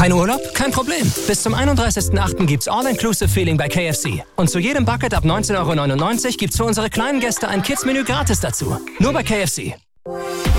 Kein Urlaub? Kein Problem. Bis zum 31.08. gibt's All-Inclusive-Feeling bei KFC. Und zu jedem Bucket ab 19,99 € gibt's für unsere kleinen Gäste ein Kids-Menü gratis dazu. Nur bei KFC.